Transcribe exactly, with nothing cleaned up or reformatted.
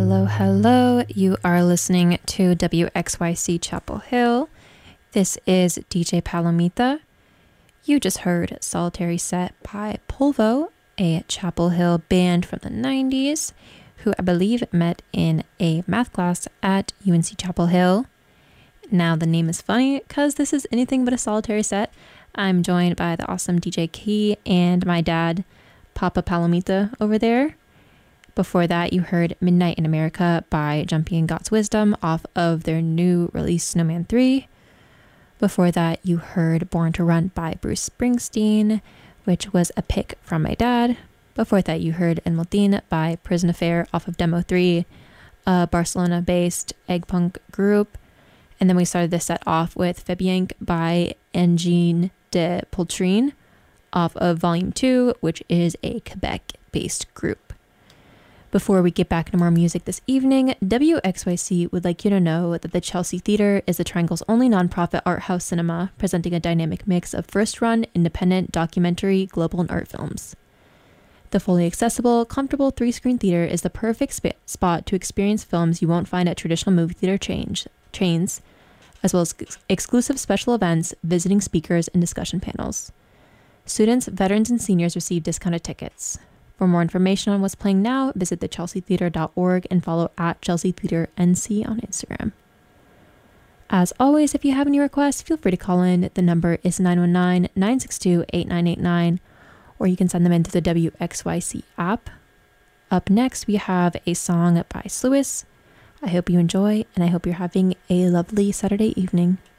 Hello, hello. You are listening to W X Y C Chapel Hill. This is D J Palomita. You just heard Solitary Set by Polvo, a Chapel Hill band from the nineties, who I believe met in a math class at U N C Chapel Hill. Now the name is funny because this is anything but a solitary set. I'm joined by the awesome D J Key and my dad, Papa Palomita, over there. Before that, you heard Midnight in America by Jumpy and God's Wisdom off of their new release Snowman three. Before that, you heard Born to Run by Bruce Springsteen, which was a pick from my dad. Before that, you heard El Motín by Prison Affair off of Demo three, a Barcelona-based egg punk group. And then we started this set off with Fabienk by Engine de Poltrine off of Volume two, which is a Quebec-based group. Before we get back into more music this evening, W X Y C would like you to know that the Chelsea Theatre is the Triangle's only nonprofit art house cinema, presenting a dynamic mix of first-run, independent, documentary, global, and art films. The fully accessible, comfortable three-screen theater is the perfect sp- spot to experience films you won't find at traditional movie theater change, chains, as well as ex- exclusive special events, visiting speakers, and discussion panels. Students, veterans, and seniors receive discounted tickets. For more information on what's playing now, visit the chelsea theatre dot org and follow at Chelsea Theatre N C on Instagram. As always, if you have any requests, feel free to call in. The number is nine one nine, nine six two, eight nine eight nine, or you can send them into the W X Y C app. Up next, we have a song by Sluis. I hope you enjoy, and I hope you're having a lovely Saturday evening.